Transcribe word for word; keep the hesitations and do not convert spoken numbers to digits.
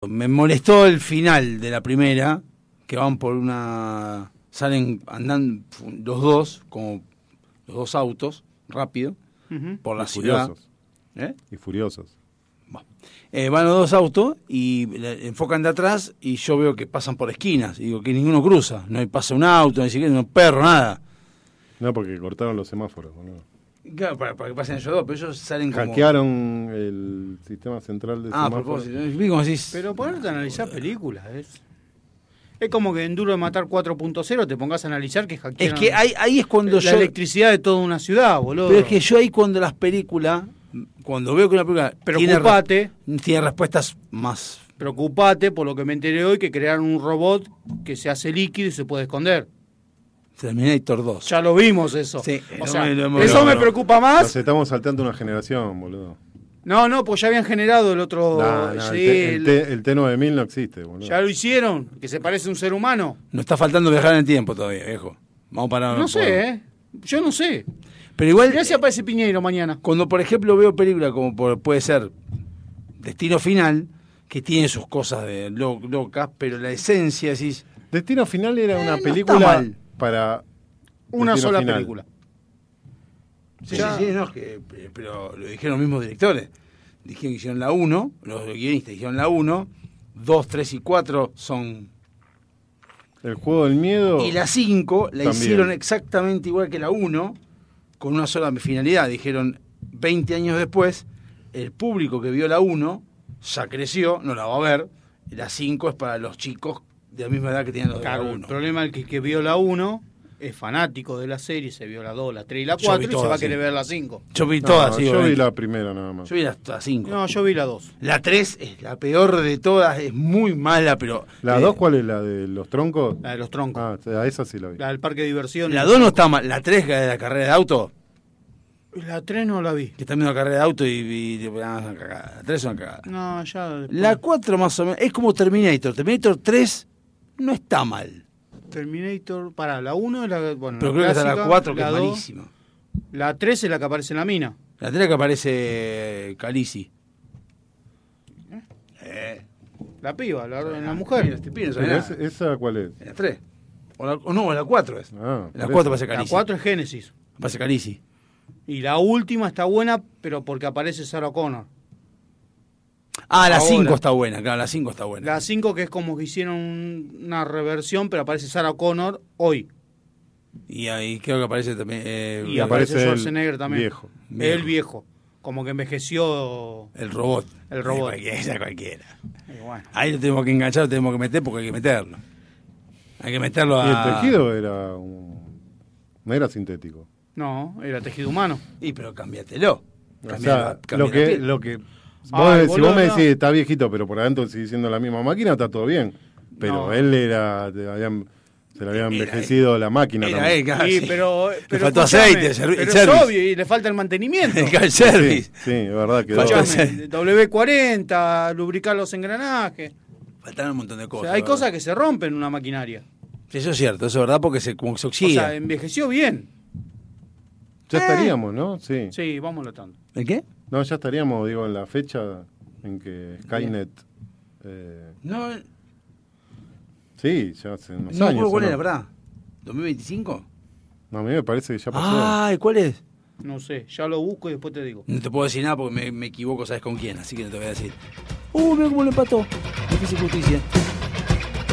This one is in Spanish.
me molestó el final de la primera, que van por una... Salen, andan los dos, como los dos autos, rápido, uh-huh. por la y ciudad. Furiosos. ¿Eh? Y furiosos. Bueno. Eh, van los dos autos y le enfocan de atrás y yo veo que pasan por esquinas. Y digo que ninguno cruza. No hay pasa un auto, ni siquiera un perro, nada. No, porque cortaron los semáforos, boludo. Claro, para, para que pasen ellos dos, pero ellos salen como... Hackearon el sistema central de ah, semáforos. Ah, propósito. Decís... Pero ponerte a analizar películas, es... Es como que en Duro de Matar cuatro punto cero te pongas a analizar que hackearon... Es que ahí, ahí es cuando la yo... La electricidad de toda una ciudad, boludo. Pero es que yo ahí cuando las películas... Cuando veo que una película... Preocupate. Tiene, tiene respuestas más... Preocupate por lo que me enteré hoy, que crearon un robot que se hace líquido y se puede esconder. Terminator dos. Ya lo vimos eso. Sí, o no sea, me, no me, eso no, me no. preocupa más. Nos estamos saltando una generación, boludo. No, no, pues ya habían generado el otro... No, no, sí, el, T, el, T, el T nueve mil no existe, boludo. Ya lo hicieron, que se parece a un ser humano. No está faltando viajar en el tiempo todavía, viejo. Vamos para... No sé, por... ¿eh? Yo no sé. Pero igual... Mirá si aparece Piñeiro mañana. Cuando, por ejemplo, veo películas como por, puede ser Destino Final, que tiene sus cosas de lo, locas, pero la esencia, decís... Destino Final era eh, una no película para... Una Destino sola final. película. Sí, ya. sí, sí, no, es que, pero lo dijeron los mismos directores. Dijeron que hicieron la uno, los guionistas dijeron la uno, dos, tres y cuatro son... El juego del miedo... Y la cinco la también. hicieron exactamente igual que la uno, con una sola finalidad. Dijeron, veinte años después, el público que vio la uno ya creció, no la va a ver, y la cinco es para los chicos de la misma edad que tenían los claro, de la uno. uno. El problema es que el que vio la uno... es fanático de la serie, se vio la dos, la tres y la cuatro y todas, se va a sí. querer ver la cinco. Yo vi no, todas, sí. Yo obviamente. vi la primera nada más. Yo vi la cinco. No, yo vi la dos. La tres es la peor de todas, es muy mala, pero... ¿La eh, dos cuál es? ¿La de los troncos? La de los troncos. Ah, a esa sí la vi. La del parque de diversiones. La dos no está mal, la tres, que es de la carrera de auto, La tres no la vi. que está viendo la carrera de auto y... y, y ah, es una cagada. La tres es una cagada. No, ya... después. La cuatro más o menos, es como Terminator. Terminator tres no está mal. Terminator, para la uno es la... Bueno, Pero la creo que está clásica, la cuatro, que la es dos, malísima. La tres es la que aparece en la mina. La tres que aparece Khaleesi. Eh. La piba, la, la, la Mira, mujer. este pibe no ¿Pero sabe es- nada. ¿Esa cuál es? En la tres. O, la, o no, en la cuatro es. Ah, En la por cuatro eso. aparece La Khaleesi. cuatro es Génesis. Aparece Khaleesi. Y la última está buena, pero porque aparece Sarah Connor. Ah, la Ahora. cinco está buena, claro, la cinco está buena. La cinco que es como que hicieron un- una reversión, pero aparece Sarah Connor hoy. Y ahí creo que aparece también... Eh, Y aparece aparece el Schwarzenegger también. viejo. El viejo. Como que envejeció el robot. el robot. Cualquiera, esa cualquiera. Y bueno. Ahí lo tenemos que enganchar, lo tenemos que meter porque hay que meterlo. Hay que meterlo Y a... el tejido era un... no era sintético. No, era tejido humano. Y pero cambiátelo. O sea, Cambia lo la que, piel. lo que vos, Ay, si boludo, vos me no. decís está viejito, pero por adentro sigue siendo la misma máquina, está todo bien. Pero No. él era, te habían, se le había Era envejecido la máquina Era también. él, claro, Sí, sí. pero, pero faltó escuchame, aceite, servi- pero service. es obvio, y le falta el mantenimiento. El car service. Sí, sí, es verdad que Faltó daba- ese- W cuarenta, lubricar los engranajes. Faltaron un montón de O cosas. sea, hay ¿verdad? cosas que se rompen en una maquinaria. Sí, eso es cierto, eso es verdad porque se, como que se O oxida. sea, envejeció bien. Ya Eh. estaríamos, ¿no? Sí. Sí, vamos tanto. ¿El qué? No, ya estaríamos, digo, en la fecha en que Skynet... eh, No, sí, ya hace unos no, años. ¿cuál ¿o era, no? verdad? ¿dos mil veinticinco? No, a mí me parece que ya pasó. Ay, ¿cuál es? No sé, ya lo busco y después te digo. No te puedo decir nada porque me, me equivoco, ¿sabes con quién? Así que no te voy a decir. Uh, mira cómo lo empató. Difícil justicia.